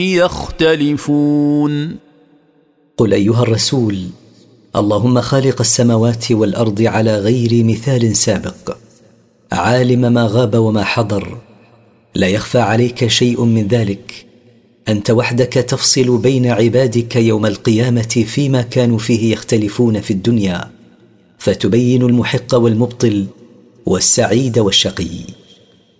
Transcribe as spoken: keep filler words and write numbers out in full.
يختلفون. قل أيها الرسول: اللهم خالق السماوات والأرض على غير مثال سابق، عالم ما غاب وما حضر، لا يخفى عليك شيء من ذلك. أنت وحدك تفصل بين عبادك يوم القيامة فيما كانوا فيه يختلفون في الدنيا، فتبين المحق والمبطل والسعيد والشقي.